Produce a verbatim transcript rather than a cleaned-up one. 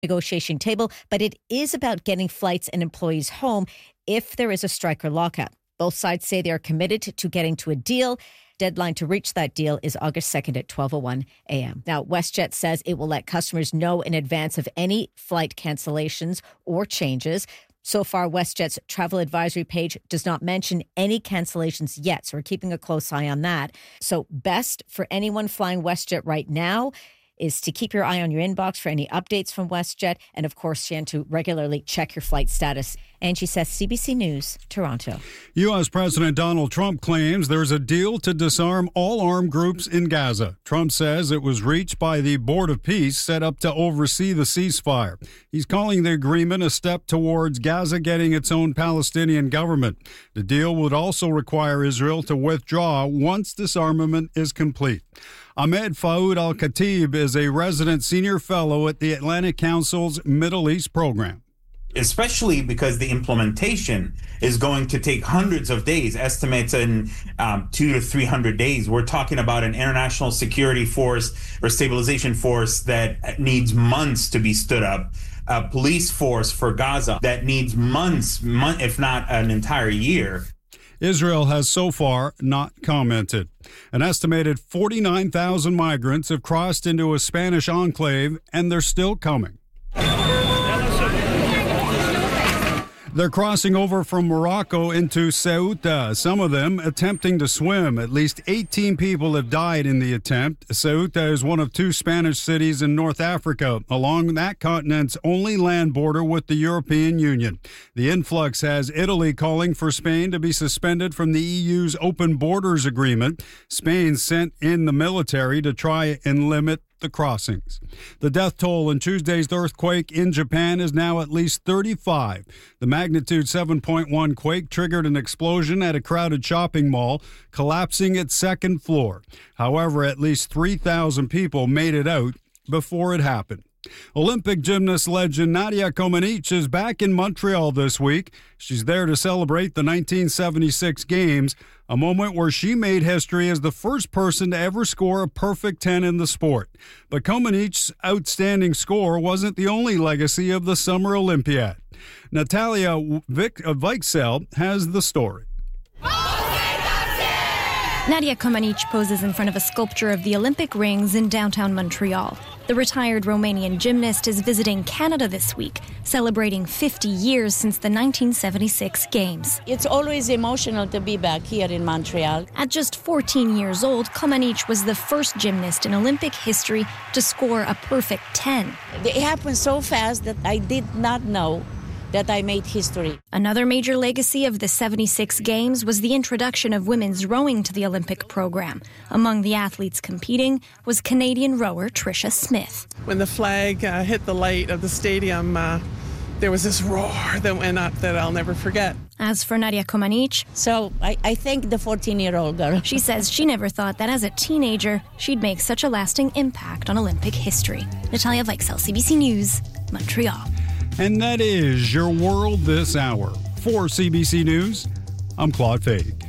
negotiation table, but it is about getting flights and employees home if there is a strike or lockout. Both sides say they are committed to getting to a deal. Deadline to reach that deal is August second at twelve oh one a.m. Now, WestJet says it will let customers know in advance of any flight cancellations or changes. So far, WestJet's travel advisory page does not mention any cancellations yet, so we're keeping a close eye on that. So best for anyone flying WestJet right now is to keep your eye on your inbox for any updates from WestJet, and of course, Jan, to regularly check your flight status. Angie Seth, C B C News, Toronto. U S. President Donald Trump claims there's a deal to disarm all armed groups in Gaza. Trump says it was reached by the Board of Peace set up to oversee the ceasefire. He's calling the agreement a step towards Gaza getting its own Palestinian government. The deal would also require Israel to withdraw once disarmament is complete. Ahmed Faoud Al-Khatib is a resident senior fellow at the Atlantic Council's Middle East program. Especially because the implementation is going to take hundreds of days, estimates in um, two to three hundred days. We're talking about an international security force or stabilization force that needs months to be stood up. A police force for Gaza that needs months, month, if not an entire year. Israel has so far not commented. An estimated forty-nine thousand migrants have crossed into a Spanish enclave, and they're still coming. They're crossing over from Morocco into Ceuta, some of them attempting to swim. At least eighteen people have died in the attempt. Ceuta is one of two Spanish cities in North Africa, along that continent's only land border with the European Union. The influx has Italy calling for Spain to be suspended from the E U's open borders agreement. Spain sent in the military to try and limit the crossings. The death toll in Tuesday's earthquake in Japan is now at least thirty-five. The magnitude seven point one quake triggered an explosion at a crowded shopping mall, collapsing its second floor. However, at least three thousand people made it out before it happened. Olympic gymnast legend Nadia Comaneci is back in Montreal this week. She's there to celebrate the nineteen seventy-six Games, a moment where she made history as the first person to ever score a perfect ten in the sport. But Comaneci's outstanding score wasn't the only legacy of the Summer Olympiad. Natalia Weichsel has the story. Nadia Comaneci poses in front of a sculpture of the Olympic rings in downtown Montreal. The retired Romanian gymnast is visiting Canada this week, celebrating fifty years since the nineteen seventy-six Games. It's always emotional to be back here in Montreal. At just fourteen years old, Comaneci was the first gymnast in Olympic history to score a perfect ten. It happened so fast that I did not know that I made history. Another major legacy of the seventy-six Games was the introduction of women's rowing to the Olympic program. Among the athletes competing was Canadian rower Tricia Smith. When the flag uh, hit the light of the stadium, uh, there was this roar that went up that I'll never forget. As for Nadia Comaneci, so I, I thank the fourteen-year-old girl. She says she never thought that as a teenager, she'd make such a lasting impact on Olympic history. Natalia Weichsel, C B C News, Montreal. And that is your world this hour. For C B C News, I'm Claude Fade.